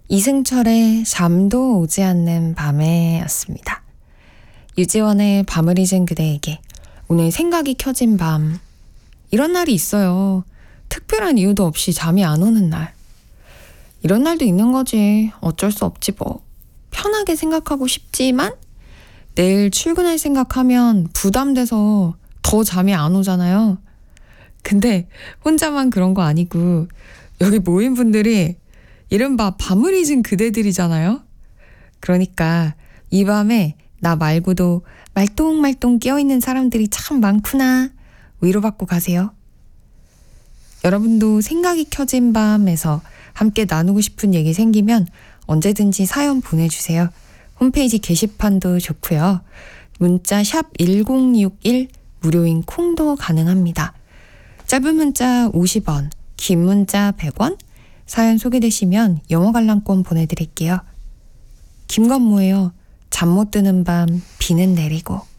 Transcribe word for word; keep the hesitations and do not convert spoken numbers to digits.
이승철의 잠도 오지 않는 밤에였습니다. 유지원의 밤을 잊은 그대에게 오늘 생각이 켜진 밤. 이런 날이 있어요. 특별한 이유도 없이 잠이 안 오는 날. 이런 날도 있는 거지. 어쩔 수 없지 뭐. 편하게 생각하고 싶지만 내일 출근할 생각하면 부담돼서 더 잠이 안 오잖아요. 근데 혼자만 그런 거 아니고 여기 모인 분들이 이른바 밤을 잊은 그대들이잖아요. 그러니까 이 밤에 나 말고도 말똥말똥 깨어있는 사람들이 참 많구나 위로받고 가세요. 여러분도 생각이 켜진 밤에서 함께 나누고 싶은 얘기 생기면 언제든지 사연 보내주세요. 홈페이지 게시판도 좋고요. 문자 샵 일공육일 무료인 콩도 가능합니다. 짧은 문자 오십 원, 긴 문자 백 원, 사연 소개되시면 영어 관람권 보내드릴게요. 김건모예요. 잠 못 드는 밤 비는 내리고.